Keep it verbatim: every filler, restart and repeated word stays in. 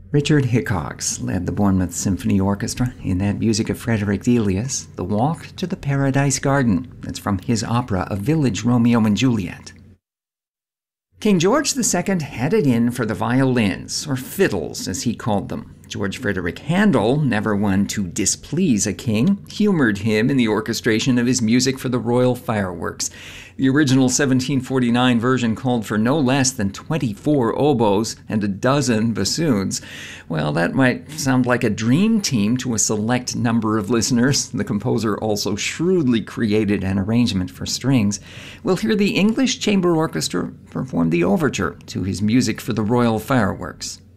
Richard Hickox led the Bournemouth Symphony Orchestra in that music of Frederick Delius, The Walk to the Paradise Garden. That's from his opera, A Village Romeo and Juliet. King George the Second had it in for the violins, or fiddles as he called them. George Frederick Handel, never one to displease a king, humored him in the orchestration of his music for the royal fireworks. The original seventeen forty-nine version called for no less than twenty-four oboes and a dozen bassoons. Well, that might sound like a dream team to a select number of listeners. The composer also shrewdly created an arrangement for strings. We'll hear the English Chamber Orchestra perform the overture to his music for the royal fireworks.